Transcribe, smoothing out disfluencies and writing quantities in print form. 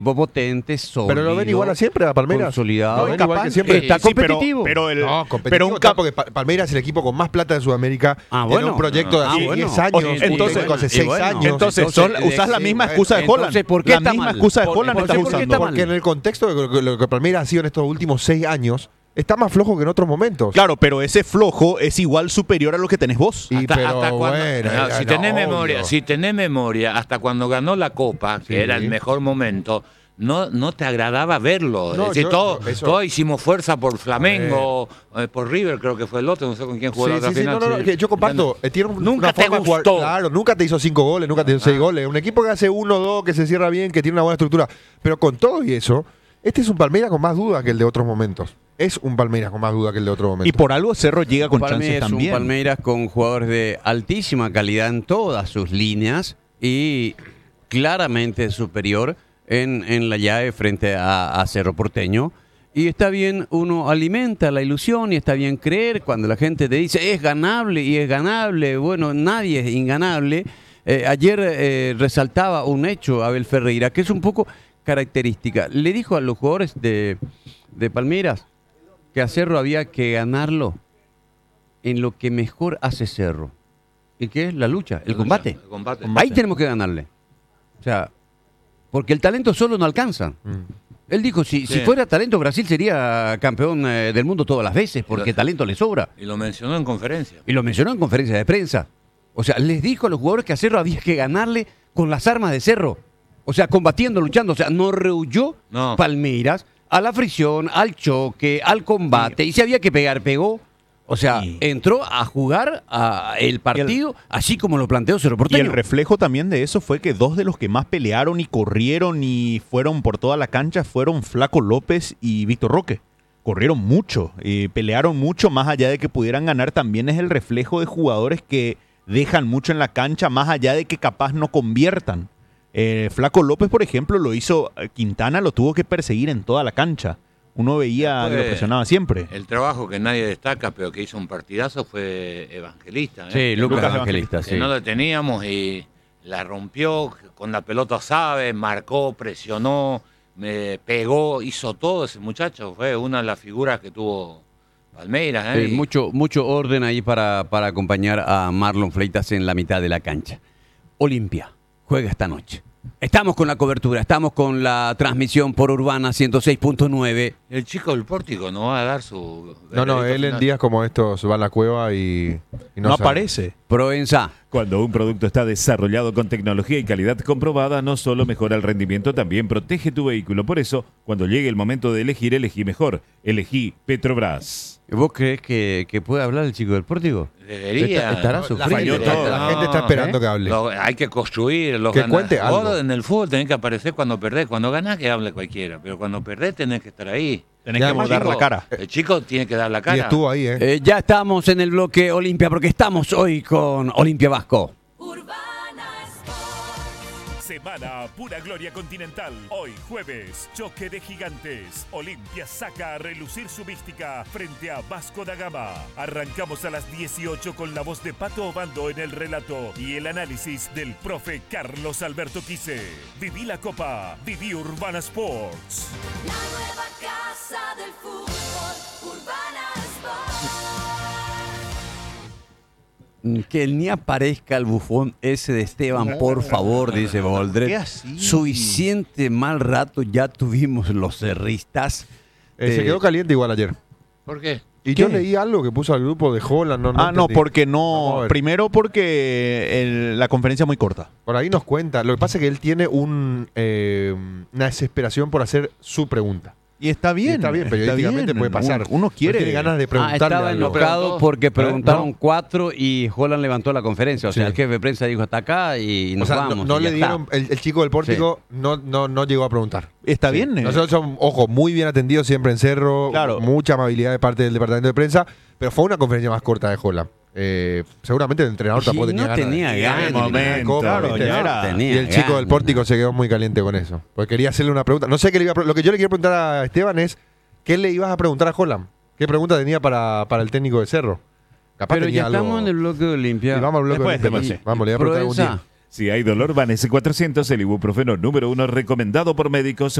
potente, sólido. Pero lo ven igual a siempre a Palmeiras. Consolidado. Lo ven igual que siempre. Está competitivo. No, competitivo está porque Palmeiras es el equipo con más plata de Sudamérica. Tiene bueno. un proyecto de hace 10 años. Entonces, hace 6 años. Entonces usás la misma excusa de Holland. Entonces, ¿por qué la está misma mal? excusa de Holland estás ¿por qué usando. está mal? Porque en el contexto de lo que Palmeiras ha sido en estos últimos 6 años, está más flojo que en otros momentos. Claro, pero ese flojo es igual superior a lo que tenés vos. Y pero cuando, bueno, si tenés memoria, hasta cuando ganó la Copa, que era el mejor momento, no te agradaba verlo. No, es decir, eso- todos hicimos fuerza por Flamengo, por River, creo que fue el otro, no sé con quién jugó la otra final. que yo comparto. Tiene Nunca una te forma de jugar. gustó. Claro, nunca te hizo 5 goles, nunca te hizo 6 goles. Un equipo que hace 1 2, que se cierra bien, que tiene una buena estructura. Pero con todo y eso, este es un Palmeiras con más duda que el de otros momentos. Es un Palmeiras con más duda que el de otros momentos. Y por algo Cerro llega con chances Palmeiras es un también. Palmeiras con jugadores de altísima calidad en todas sus líneas y claramente superior en la llave frente a Cerro Porteño. Y está bien, uno alimenta la ilusión y está bien creer cuando la gente te dice es ganable y es ganable. Bueno, nadie es inganable. Ayer resaltaba un hecho Abel Ferreira que es un poco característica. Le dijo a los jugadores de Palmeiras que a Cerro había que ganarlo en lo que mejor hace Cerro. ¿Y qué es? La lucha, el combate. El combate. Ahí tenemos que ganarle. O sea, porque el talento solo no alcanza. Él dijo, si fuera talento, Brasil sería campeón del mundo todas las veces, porque talento le sobra. Y lo mencionó en conferencia. Y lo mencionó en conferencia de prensa. O sea, les dijo a los jugadores que a Cerro había que ganarle con las armas de Cerro. O sea, combatiendo, luchando. O sea, no rehuyó Palmeiras a la fricción, al choque, al combate. Y si había que pegar, pegó. O sea, entró a jugar el partido así como lo planteó Cerro Y Porteño. el reflejo también de eso fue que dos de los que más pelearon y corrieron y fueron por toda la cancha fueron Flaco López y Víctor Roque. Corrieron mucho, pelearon mucho, más allá de que pudieran ganar, también es el reflejo de jugadores que dejan mucho en la cancha, más allá de que capaz no conviertan. Flaco López, por ejemplo, lo hizo Quintana, lo tuvo que perseguir en toda la cancha. Uno veía que lo presionaba siempre. El trabajo que nadie destaca, pero que hizo un partidazo, fue Evangelista. Sí, Lucas Evangelista, que no lo teníamos y la rompió, con la pelota sabe, marcó, presionó, pegó, hizo todo ese muchacho. Fue una de las figuras que tuvo Palmeiras. Mucho orden ahí para acompañar a Marlon Fleitas en la mitad de la cancha. Olimpia juega esta noche. Estamos con la cobertura, estamos con la transmisión por Urbana 106.9. El chico del Pórtico no va a dar su... No, él en días como estos va a la cueva y No sabe. aparece. Provenza. Cuando un producto está desarrollado con tecnología y calidad comprobada, no solo mejora el rendimiento, también protege tu vehículo. Por eso, cuando llegue el momento de elegir, elegí mejor. Elegí Petrobras. ¿Vos crees que puede hablar el chico del Pórtico? Debería. Estará sufriendo. La gente está esperando que hable. Hay que construir. Que cuente algo. Vos en el fútbol tenés que aparecer cuando perdés. Cuando ganás que hable cualquiera. Pero cuando perdés tenés que estar ahí. Tenés que dar la cara. El chico tiene que dar la cara. Y estuvo ahí, Ya estamos en el bloque Olimpia porque estamos hoy con Olimpia Vasco. Semana Pura Gloria Continental. Hoy jueves, choque de gigantes. Olimpia saca a relucir su mística frente a Vasco da Gama. Arrancamos a las 18 con la voz de Pato Obando en el relato y el análisis del profe Carlos Alberto Quise. Viví la Copa, viví Urbana Sports. La nueva casa del fútbol, Urbana Sports. Que ni aparezca el bufón ese de Esteban, por favor, dice Boldret. ¿Qué así? Suficiente mal rato ya tuvimos los cerristas. Se quedó caliente igual ayer. ¿Por qué? Y yo leí algo que puso al grupo de Holland. No entendí. porque Vamos a no. ver. Primero porque la conferencia es muy corta. Por ahí nos cuenta. Lo que pasa es que él tiene una desesperación por hacer su pregunta. Y está bien. Está bien, periodísticamente puede pasar. Uno quiere. Tiene ganas de preguntarle Estaba algo. enojado porque preguntaron No. 4 y Holland levantó la conferencia. O sea, Sí. el jefe de prensa dijo hasta acá y nos O sea, vamos. no y le ya dieron. está. El chico del Pórtico no llegó a preguntar. Está bien. Nosotros somos, ojo, muy bien atendidos siempre en Cerro. Claro. Mucha amabilidad de parte del departamento de prensa. Pero fue una conferencia más corta de Holland. Seguramente el entrenador Y tampoco no tenía ganas. tenía ganas. Momento, ¿viste? ya era. Tenía Y el chico ganas. del Pórtico se quedó muy caliente con eso. Porque quería hacerle una pregunta. No sé qué le iba a lo que yo le quiero preguntar a Esteban es: ¿qué le ibas a preguntar a Holland? ¿Qué pregunta tenía para el técnico de Cerro? Capaz Pero tenía ya estamos algo. en el bloque de Olimpia. Y vamos al bloque Después, de Olimpia. después, sí. Vamos, le voy a preguntar a Proenza, Agustín. Si hay dolor, Vanesse 400, el ibuprofeno número 1 recomendado por médicos.